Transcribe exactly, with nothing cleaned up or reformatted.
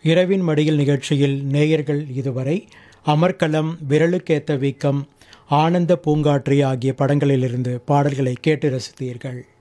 இரவின் மடியில் நிகழ்ச்சியில் நேயர்கள் இதுவரை அமர்க்களம், விரலுக்கேத்த வீக்கம், ஆனந்த பூங்காற்றி ஆகிய படங்களிலிருந்து பாடல்களை கேட்டு ரசித்தீர்கள்.